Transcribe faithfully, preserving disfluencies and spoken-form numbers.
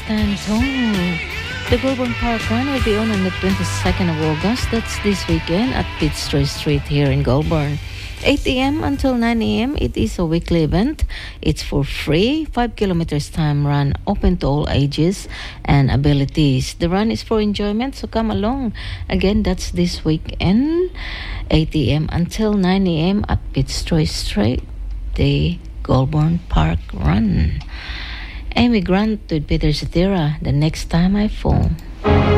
Tan Tong. The Goulburn Park Run will be on on the twenty-second of August. That's this weekend at Fitzroy Street here in Goulburn. eight a.m. until nine a.m. It is a weekly event. It's for free. Five kilometers time run, open to all ages and abilities. The run is for enjoyment, so come along. Again, that's this weekend, eight a.m. until nine a.m. at Fitzroy Street, the Goulburn Park Run. Amy Grant with Peter Cetera, The Next Time I Fall.